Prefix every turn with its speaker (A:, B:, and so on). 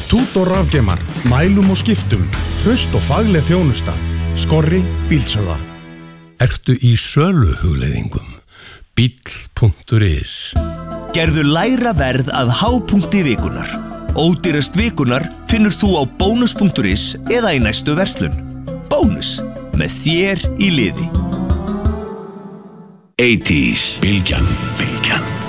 A: Tútor rafgeimar, mælum og skiptum, traust og fagleg þjónusta. Skorri bílsöða.
B: Ertu í söluhugleiðingum? Bíll.is.
C: Gerðu lægra verð að hápunkti vikunar. Ódýrast vikunar finnur þú á bónus.is eða í næstu verslun. Bónus, með þér í liði.
B: 80s Bylgjan.